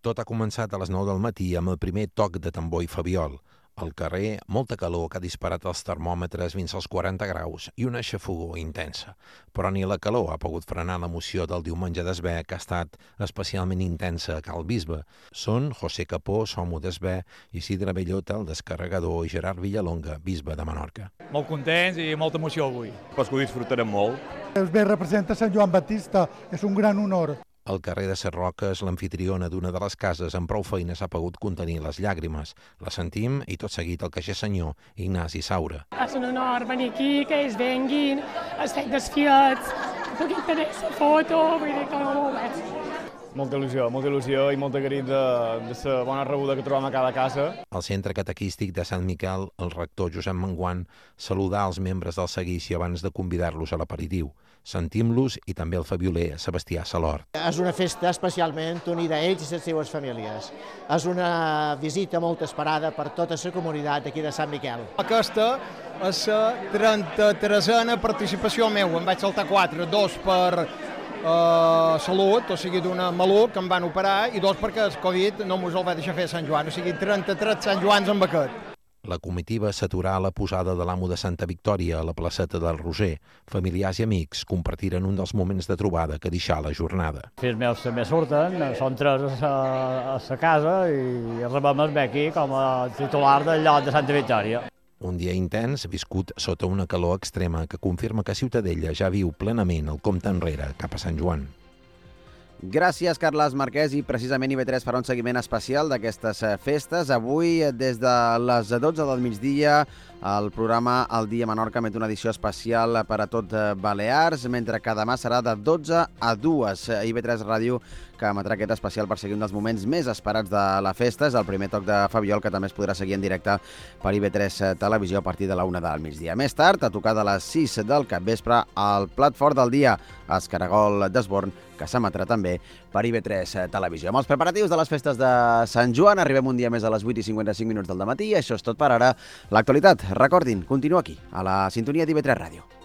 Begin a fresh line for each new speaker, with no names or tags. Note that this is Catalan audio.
Tot ha començat a les 9 del matí amb el primer toc de tambor i fabiol. Al carrer, molta calor que ha disparat els termòmetres fins als 40 graus i una xafogor intensa. Però ni la calor ha pogut frenar l'emoció del diumenge d'Esbé, que ha estat especialment intensa a Cal Bisbe. Són José Capó, Somo d'Esbé, Isidre Bellota, el descarregador, i Gerard Villalonga, bisbe de Menorca.
Molt contents i molta emoció avui.
Pues que ho disfrutarem molt.
Esbé representa Sant Joan Baptista, és un gran honor.
Al carrer de Ses Roques, l'amfitriona d'una de les cases amb prou feines ha pogut contenir les llàgrimes. La sentim i tot seguit el caixer senyor Ignasi Saura.
És un honor venir aquí, que ells venguin, es fet desfiats, puguin tenir la foto, vull dir que molt bé.
Molta il·lusió i molt agraït de la bona rebuda que trobem a cada casa.
Al centre catequístic de Sant Miquel, el rector Josep Manguant saludà els membres del seguici abans de convidar-los a l'aperitiu. Sentim-los i també el fabioler Sebastià Salort.
És una festa especialment unida a ells i les seves famílies. És una visita molt esperada per tota la comunitat aquí de Sant Miquel.
Aquesta és la 33a participació meva. Em vaig saltar 4, 2 per salut, o sigui d'una maluc que em van operar, i 2 perquè el Covid no mos el va deixar fer a Sant Joan, o sigui 33 Sant Joans amb aquest.
La comitiva s'aturà a la posada de l'Amo de Santa Victòria a la placeta del Roser. Familiars i amics compartiren un dels moments de trobada que deixà la jornada.
Fills meus també surten, són 3 a la casa i rebem el aquí com a titular del lloc de Santa Victòria.
Un dia intens, viscut sota una calor extrema que confirma que Ciutadella ja viu plenament el compte enrere cap a Sant Joan.
Gràcies, Carles Marquès, i precisament IB3 farà un seguiment especial d'aquestes festes. Avui, des de les 12 del migdia, el programa El Dia Menorca emet una edició especial per a tot Balears, mentre que demà serà de 12 a 2. IB3 Ràdio, que emetrà aquest especial per seguir un dels moments més esperats de la festa. És el primer toc de Fabiol, que també es podrà seguir en directe per IB3 Televisió a partir de la 1 del migdia. Més tard, a tocar de les 6 del capvespre, el plat fort del dia, el caragol d'Esborn, que s'emetrà també per IB3 Televisió. Amb els preparatius de les festes de Sant Joan, arribem un dia més a les 8:55 del matí. Això és tot per ara. L'actualitat, recordin, continua aquí, a la sintonia d'IB3 Ràdio.